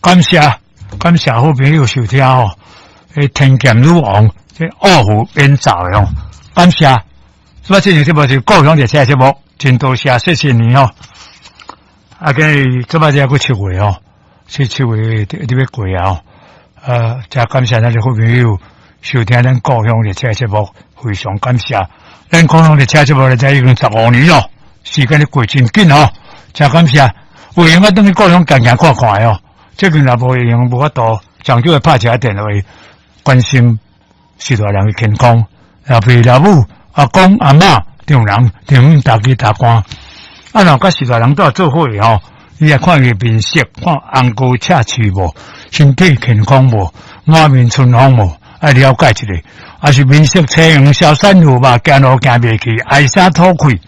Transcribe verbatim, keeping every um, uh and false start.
感谢感谢好朋友收听哦，诶，天剑女王这二胡演奏的哦，感谢。所以这节节目是故乡热车节目，真多谢，谢谢你哦。啊，跟这摆这个七月哦，是七月特别过啊哦，呃，真感谢咱的好朋友收听咱故乡热车节目，非常感谢。咱故乡热车节目咧，才已经十五年咯，时间咧过真紧哦，真感谢。有闲我等去故乡行行看看哦。这边也无用，无法度长久的拍一下电话关心许多人的健康，老爸老母、阿公阿嬷、丈人、丈大家大官，啊，若甲许多人都要做伙的吼，你也看伊面色，看红高赤气无，身体健康无，满面春风无，爱了解一下，啊是面色青黄、小三路吧，行路行袂去，爱沙土气。